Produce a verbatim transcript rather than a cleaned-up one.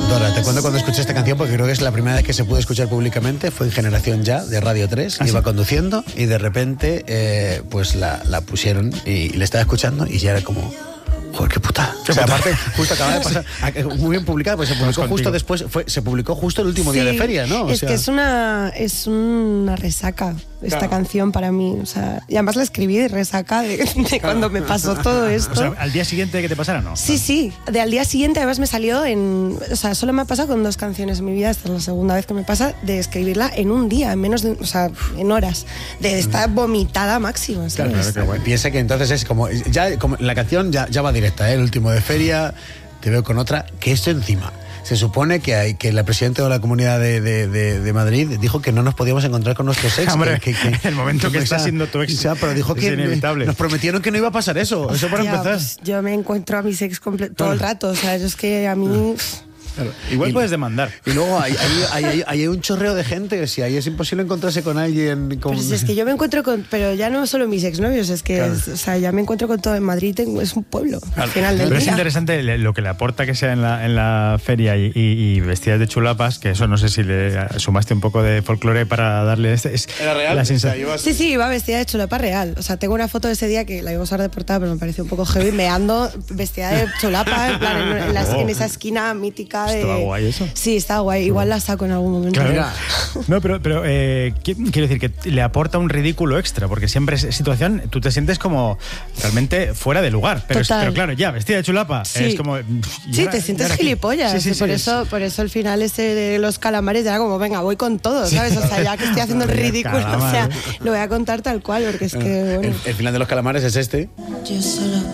Dora, te cuento cuando escuché esta canción porque creo que es la primera vez que se pudo escuchar públicamente. Fue en Generación Ya, de Radio tres. ¿Ah, Iba sí? conduciendo y de repente eh, pues la, la pusieron y, y le estaba escuchando y ya era como... Joder, qué puta. Qué o sea, puta. aparte, justo acaba de pasar, muy bien publicada, pues se publicó Vamos justo contigo. después, fue, se publicó justo el último Sí, día de feria, ¿no? O es sea, que es una, es una resaca esta Claro. canción para mí. O sea, y además la escribí de resaca de, de cuando me pasó todo esto. O sea, al día siguiente de que te pasara, ¿no? Sí, sí. De al día siguiente además me salió en... O sea, solo me ha pasado con dos canciones en mi vida. Esta es la segunda vez que me pasa de escribirla en un día, en menos de... O sea, en horas. De estar vomitada máxima, ¿sabes? Claro, claro, que piensa que entonces es como, ya, como la canción ya, ya va directa, ¿eh? El último de feria, te veo con otra, que esto encima. Se supone que hay que la presidenta de la Comunidad de, de, de, de Madrid dijo que no nos podíamos encontrar con nuestros ex. Hombre, que, que, que, el momento que está siendo tu ex o sea, pero dijo es que inevitable. nos prometieron que no iba a pasar eso. Eso para Hostia, empezar. pues yo me encuentro a mis ex comple- todo el rato. O sea, es que a mí... Claro. Igual Y- puedes demandar. Y luego hay, hay, hay, hay- hay un chorreo de gente. Si ahí es imposible encontrarse con alguien. Con... Pero si es que yo me encuentro con... Pero ya no solo mis exnovios, es que... Claro. es- o sea, ya me encuentro con todo en Madrid. Tengo, es un pueblo, al final del Pero es día. interesante le- lo que le aporta que sea en la, en la feria y, y- y vestidas de chulapas, que eso no sé si le sumaste un poco de folclore para darle este. Es ¿Era real? La O sea, sensación. ibas- Sí, sí, iba vestida de chulapa real. O sea, tengo una foto de ese día que la iba a usar de portada, pero me pareció un poco heavy, meando vestida de chulapa, en, plan, en, en la- Oh. en esa esquina mítica de... Estaba guay eso. Sí, está guay. Igual la saco en algún momento. Claro. Mira. No, pero, pero eh, qui- quiero decir que le aporta un ridículo extra, porque siempre es situación, tú te sientes como realmente fuera de lugar. Pero, es- Total. pero claro, ya, vestida de chulapa, Sí. es como. ¿y Sí, ahora- te y sientes ahora qué? gilipollas. Sí, sí, y sí, por, es- eso, por eso el final ese de los calamares era como, venga, voy con todo, ¿sabes? O sea, ya que estoy haciendo el Joder, ridículo, o sea, calamar. lo voy a contar tal cual, porque es que, bueno... el, el final de los calamares es este. Yo solo